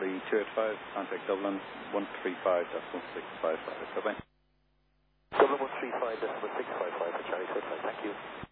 Charlie 285, contact Dublin 135.1655. Bye-bye. Dublin 135.655 for Charlie 285, thank you.